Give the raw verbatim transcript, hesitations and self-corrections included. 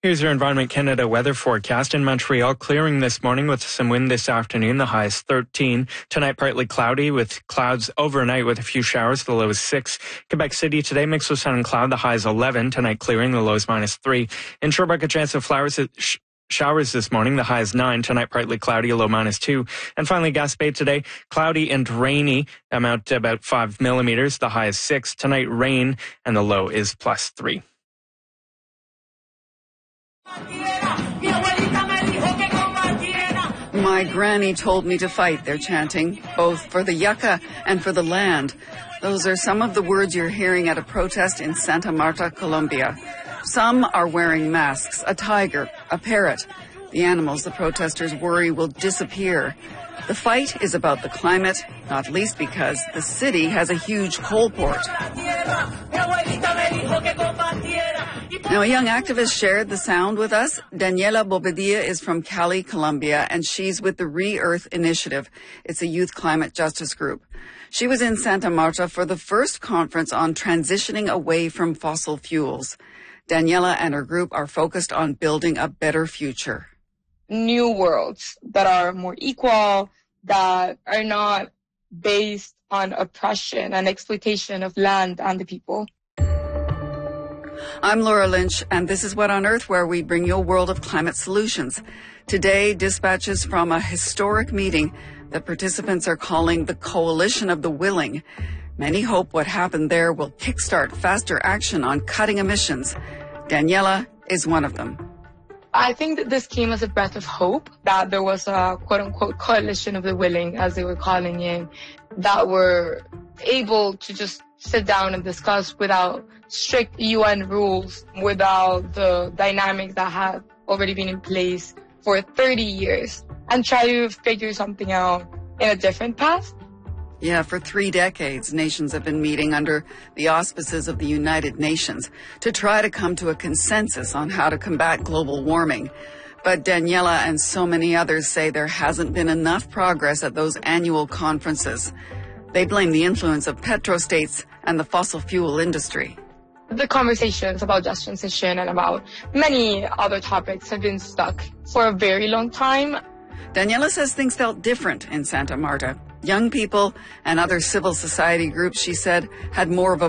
Here's your Environment Canada weather forecast. In Montreal, clearing this morning with some wind this afternoon. The high is thirteen. Tonight, partly cloudy with clouds overnight with a few showers. The low is six. Quebec City today, mixed with sun and cloud. The high is eleven. Tonight, clearing. The low is minus three. In Sherbrooke, a chance of flowers. Sh- Showers this morning. The high is nine. Tonight, partly cloudy, a low minus two. And finally, Gaspé today, cloudy and rainy, amount about five millimeters. The high is six. Tonight, rain, and the low is plus three. My granny told me to fight, they're chanting, both for the yucca and for the land. Those are some of the words you're hearing at a protest in Santa Marta, Colombia. Some are wearing masks, a tiger, a parrot. The animals the protesters worry will disappear. The fight is about the climate, not least because the city has a huge coal port. Now, a young activist shared the sound with us. Daniela Bobadilla is from Cali, Colombia, and she's with the Re-Earth Initiative. It's a youth climate justice group. She was in Santa Marta for the first conference on transitioning away from fossil fuels. Daniela and her group are focused on building a better future. New worlds that are more equal, that are not based on oppression and exploitation of land and the people. I'm Laura Lynch, and this is What on Earth, where we bring you a world of climate solutions. Today, dispatches from a historic meeting that participants are calling the Coalition of the Willing. Many hope what happened there will kickstart faster action on cutting emissions. Daniela is one of them. I think that this came as a breath of hope, that there was a quote-unquote coalition of the willing, as they were calling it, that were able to just sit down and discuss without strict U N rules, without the dynamics that had already been in place for thirty years, and try to figure something out in a different path. Yeah, for three decades, nations have been meeting under the auspices of the United Nations to try to come to a consensus on how to combat global warming. But Daniela and so many others say there hasn't been enough progress at those annual conferences. They blame the influence of petrostates and the fossil fuel industry. The conversations about just transition and about many other topics have been stuck for a very long time. Daniela says things felt different in Santa Marta. Young people and other civil society groups, she said, had more of a